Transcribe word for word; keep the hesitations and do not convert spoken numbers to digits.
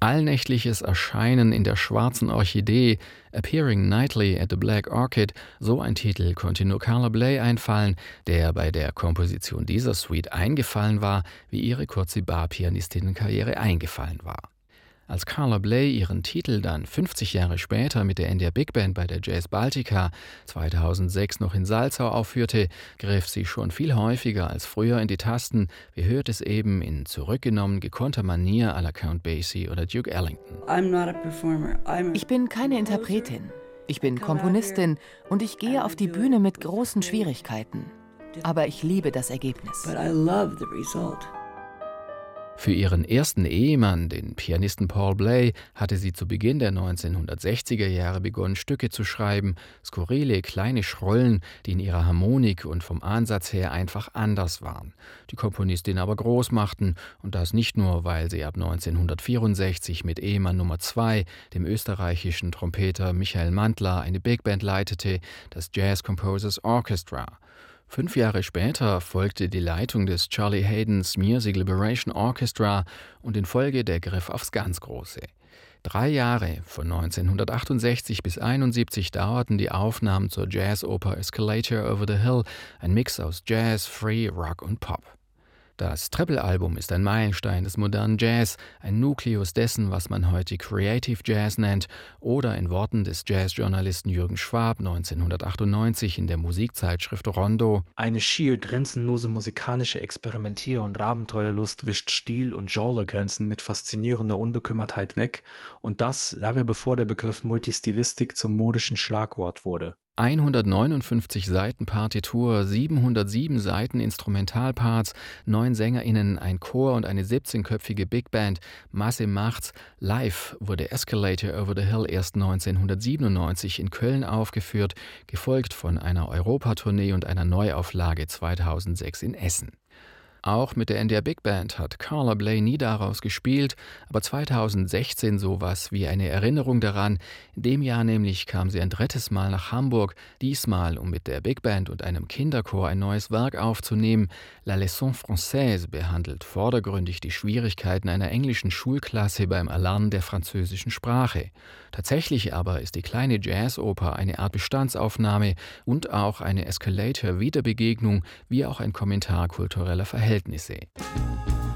Allnächtliches Erscheinen in der schwarzen Orchidee, Appearing Nightly at the Black Orchid, so ein Titel konnte nur Carla Bley einfallen, der bei der Komposition dieser Suite eingefallen war, wie ihre kurze Bar-Pianistinnenkarriere eingefallen war. Als Carla Bley ihren Titel dann fünfzig Jahre später mit der N D R Big Band bei der Jazz Baltica zweitausendsechs noch in Salzau aufführte, griff sie schon viel häufiger als früher in die Tasten. Wir hört es eben in zurückgenommen gekonnter Manier à la Count Basie oder Duke Ellington. Ich bin keine Interpretin. Ich bin Komponistin und ich gehe auf die Bühne mit großen Schwierigkeiten. Aber ich liebe das Ergebnis. Für ihren ersten Ehemann, den Pianisten Paul Bley, hatte sie zu Beginn der neunzehnhundertsechziger Jahre begonnen, Stücke zu schreiben, skurrile kleine Schrollen, die in ihrer Harmonik und vom Ansatz her einfach anders waren, die Komponistin aber groß machten, und das nicht nur, weil sie ab neunzehnhundertvierundsechzig mit Ehemann Nummer zwei, dem österreichischen Trompeter Michael Mantler, eine Big Band leitete, das Jazz Composers Orchestra. Fünf Jahre später folgte die Leitung des Charlie Haydn's Music Liberation Orchestra und in Folge der Griff aufs ganz Große. Drei Jahre, von neunzehnhundertachtundsechzig bis einundsiebzig, dauerten die Aufnahmen zur Jazzoper Escalator Over the Hill, ein Mix aus Jazz, Free, Rock und Pop. Das Triple-Album ist ein Meilenstein des modernen Jazz, ein Nukleus dessen, was man heute Creative Jazz nennt, oder in Worten des Jazzjournalisten Jürgen Schwab neunzehnhundertachtundneunzig in der Musikzeitschrift Rondo: Eine schier grenzenlose musikalische Experimentier- und Abenteuerlust wischt Stil- und Genregrenzen mit faszinierender Unbekümmertheit weg, und das lange bevor der Begriff Multistilistik zum modischen Schlagwort wurde. hundertneunundfünfzig Seiten Partitur, siebenhundertsieben Seiten Instrumentalparts, neun SängerInnen, ein Chor und eine siebzehnköpfige Big Band. Masse macht's. Live wurde Escalator Over the Hill erst neunzehnhundertsiebenundneunzig in Köln aufgeführt, gefolgt von einer Europatournee und einer Neuauflage zweitausendsechs in Essen. Auch mit der N D R Big Band hat Carla Bley nie daraus gespielt, aber zweitausendsechzehn sowas wie eine Erinnerung daran. In dem Jahr nämlich kam sie ein drittes Mal nach Hamburg, diesmal um mit der Big Band und einem Kinderchor ein neues Werk aufzunehmen. La Leçon Française behandelt vordergründig die Schwierigkeiten einer englischen Schulklasse beim Erlernen der französischen Sprache. Tatsächlich aber ist die kleine Jazzoper eine Art Bestandsaufnahme und auch eine Escalator-Wiederbegegnung, wie auch ein Kommentar kultureller Verhältnisse.